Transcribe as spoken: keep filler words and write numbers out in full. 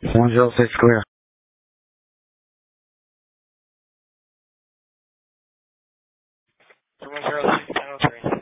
one zero six clear. one zero six, ten oh three.